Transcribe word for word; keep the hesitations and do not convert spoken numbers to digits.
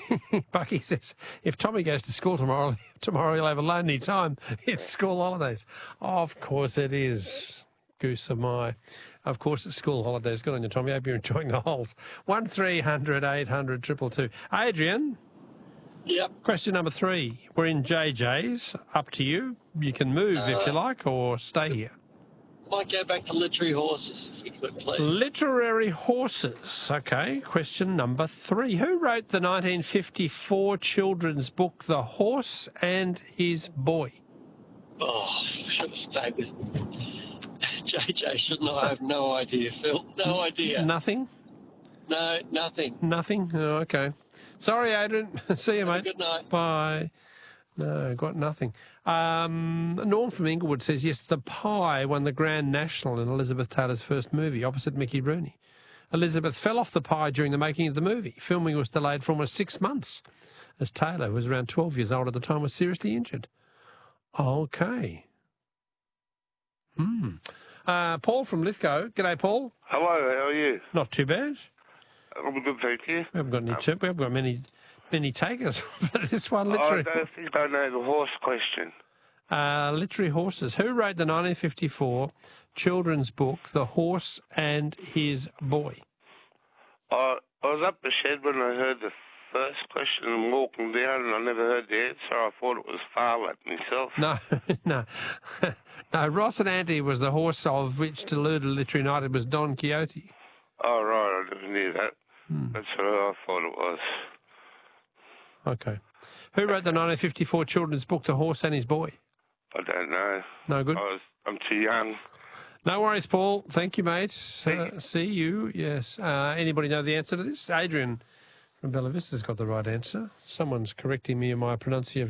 Bucky says, if Tommy goes to school tomorrow, tomorrow he'll have a lonely time. It's school holidays. Oh, of course it is. Goose of my. Of course it's school holidays. Good on you, Tommy. I hope you're enjoying the holes. one three hundred eight hundred two two two. Adrian? Yep. Question number three. We're in J J's. Up to you. You can move uh, if you like or stay here. Might go back to literary horses, if you could, please. Literary horses. Okay. Question number three. Who wrote the nineteen fifty-four children's book, The Horse and His Boy? Oh, I should have stayed with J J, shouldn't I? I have no idea, Phil. No idea. Nothing? No, nothing. Nothing? Oh, okay. Sorry, Adrian. See you, mate. Good night. Bye. No, got nothing. Um, Norm from Inglewood says, yes, The Pie won the Grand National in Elizabeth Taylor's first movie, opposite Mickey Rooney. Elizabeth fell off the pie during the making of the movie. Filming was delayed for almost six months, as Taylor, who was around twelve years old at the time, was seriously injured. Okay. Hmm. Uh, Paul from Lithgow. G'day, Paul. Hello, how are you? Not too bad. I'm good, thank you. We haven't got any. Um, we haven't got many, many takers for this one. Literary. I don't think I know the horse question. Uh, literary horses. Who wrote the nineteen fifty-four children's book, The Horse and His Boy? I, I was up the shed when I heard the first question and walking down, and I never heard the answer. I thought it was Farlap myself. No, no. no, Ross and Auntie was the horse of which deluded Literary Night. It was Don Quixote. Oh, right, I never knew that. Hmm. That's what I thought it was. Okay. Who wrote the nineteen fifty-four children's book, The Horse and His Boy? I don't know. No good? I was, I'm too young. No worries, Paul. Thank you, mate. Thank uh, see you, yes. Uh, anybody know the answer to this? Adrian from Bella Vista's got the right answer. Someone's correcting me in my pronunciation.